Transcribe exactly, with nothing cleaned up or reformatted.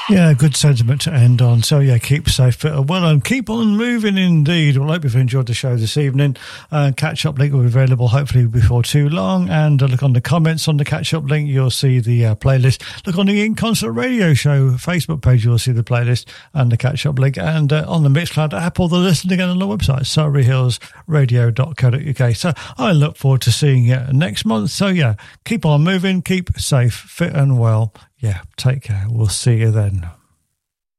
Yeah, good sentiment to end on. So, yeah, keep safe, fit and well, and keep on moving indeed. Well, I hope you've enjoyed the show this evening. Uh, catch-up link will be available hopefully before too long. And uh, look on the comments on the catch-up link, you'll see the uh, playlist. Look on the In Concert Radio Show Facebook page, you'll see the playlist and the catch-up link. And uh, on the Mixcloud app or the listening again on the website, surrey hills radio dot co dot uk. So I look forward to seeing you next month. So, yeah, keep on moving, keep safe, fit and well. Yeah, take care. We'll see you then.